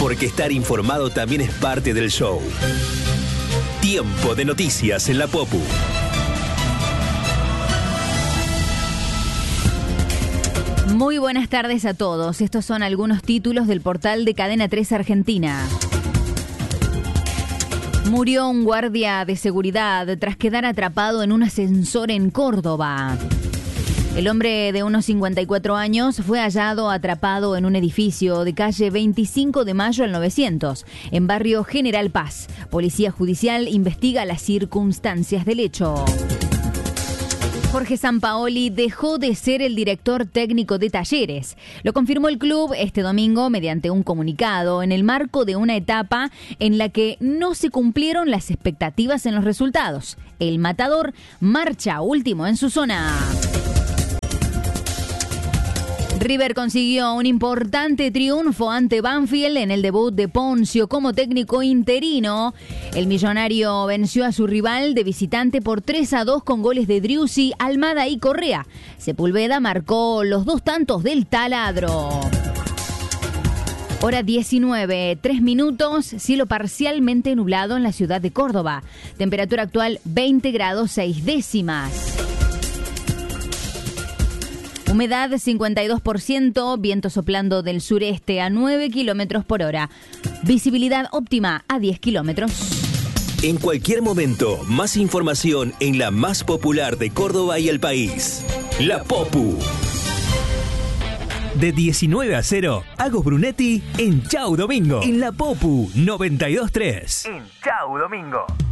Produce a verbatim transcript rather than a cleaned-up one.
porque estar informado también es parte del show. Tiempo de noticias en la Popu. Muy buenas tardes a todos. Estos son algunos títulos del portal de Cadena tres Argentina. Murió un guardia de seguridad tras quedar atrapado en un ascensor en Córdoba. El hombre de unos cincuenta y cuatro años fue hallado atrapado en un edificio de calle veinticinco de mayo al novecientos, en barrio General Paz. Policía Judicial investiga las circunstancias del hecho. Jorge Sampaoli dejó de ser el director técnico de Talleres. Lo confirmó el club este domingo mediante un comunicado en el marco de una etapa en la que no se cumplieron las expectativas en los resultados. El Matador marcha último en su zona. River consiguió un importante triunfo ante Banfield en el debut de Poncio como técnico interino. El millonario venció a su rival de visitante por tres a dos con goles de Driussi, Almada y Correa. Sepúlveda marcó los dos tantos del taladro. Hora diecinueve, tres minutos, cielo parcialmente nublado en la ciudad de Córdoba. Temperatura actual veinte grados seis décimas. Humedad cincuenta y dos por ciento, viento soplando del sureste a nueve kilómetros por hora. Visibilidad óptima a diez kilómetros. En cualquier momento, más información en la más popular de Córdoba y el país. La Popu. De diecinueve a cero, Agos Brunetti en Chau Domingo. En La Popu noventa y dos punto tres. En Chau Domingo.